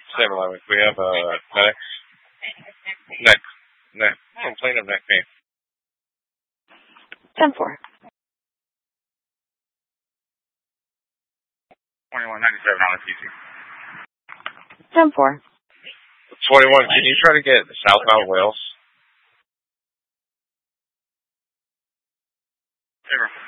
711. We have complaint of neck pain. 10-4. 2197 on the PC. 10-4. 21, can you try to get southbound Wales? 0.